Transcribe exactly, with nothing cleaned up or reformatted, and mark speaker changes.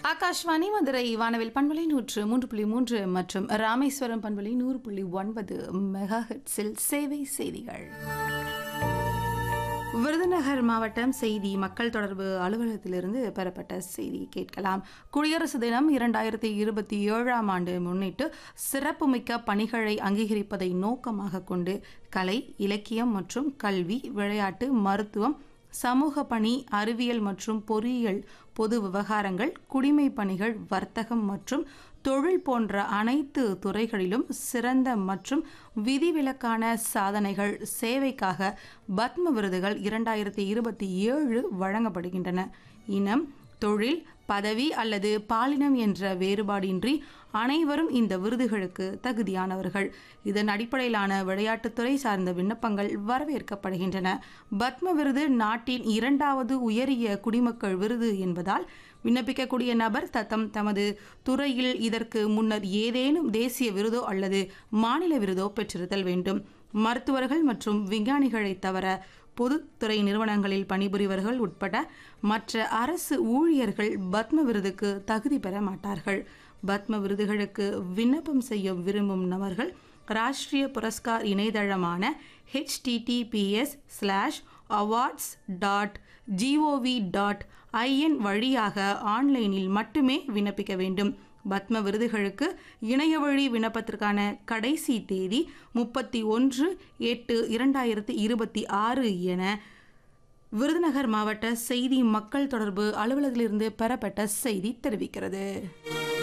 Speaker 1: ஆகாஷ்வாணி மதுரை வானவில் பண்பலை நூற்று மூன்று புள்ளி மூன்று மற்றும் ராமேஸ்வரம் பண்பலை நூறு புள்ளி ஒன்பது மெகா ஹெர்ட்ஸில் சேவை செய்திகள். விருதுநகர் மாவட்டம் செய்தி மக்கள் தொடர்பு அலுவலகத்திலிருந்து பெறப்பட்ட செய்தி கேட்கலாம். குடியரசு தினம் இரண்டாயிரத்தி இருபத்தி ஏழாம் ஆண்டு முன்னிட்டு சிறப்புமிக்க பணிகளை அங்கீகரிப்பதை நோக்கமாக கொண்டு கலை, இலக்கியம் மற்றும் கல்வி, விளையாட்டு, மருத்துவம், சமூக பணி, அறிவியல் மற்றும் பொறியியல், பொது விவகாரங்கள், குடிமை பணிகள், வர்த்தகம் மற்றும் தொழில் போன்ற அனைத்து துறைகளிலும் சிறந்த மற்றும் விதிவிலக்கான சாதனைகள், சேவைக்காக பத்ம விருதுகள் இரண்டாயிரத்தி இருபத்தி ஏழு வழங்கப்படுகின்றன. இனம், தொழில், பதவி அல்லது பாலினம் என்ற வேறுபாடின்றி அனைவரும் இந்த விருதுகளுக்கு தகுதியானவர்கள். இதன் அடிப்படையிலான விளையாட்டுத்துறை சார்ந்த விண்ணப்பங்கள் வரவேற்கப்படுகின்றன. பத்ம விருது நாட்டின் இரண்டாவது உயரிய குடிமக்கள் விருது என்பதால் விண்ணப்பிக்கக்கூடிய நபர் தத்தம் தமது துறையில் இதற்கு முன்னர் ஏதேனும் தேசிய விருதோ அல்லது மாநில விருதோ பெற்றிருத்தல் வேண்டும். மருத்துவர்கள் மற்றும் விஞ்ஞானிகளை தவிர பொதுத்துறை நிறுவனங்களில் பணிபுரிவர்கள் உட்பட மற்ற அரசு ஊழியர்கள் பத்ம விருதுக்கு தகுதி பெற மாட்டார்கள். பத்ம விருதுகளுக்கு விண்ணப்பம் செய்ய விரும்பும் நபர்கள் Rashtriya Puraskar இணையதளமான H D D B S slash awards dot gov dot IN வழியாக ஆன்லைனில் மட்டுமே விண்ணப்பிக்க வேண்டும். பத்ம விருதுகளுக்கு இணையவழி விண்ணப்பத்திற்கான கடைசி தேதி முப்பத்தி ஒன்று எட்டு இரண்டாயிரத்தி இருபத்தி ஆறு என விருதுநகர் மாவட்ட செய்தி மக்கள் தொடர்பு அலுவலகத்திலிருந்து பெறப்பட்ட செய்தி தெரிவிக்கிறது.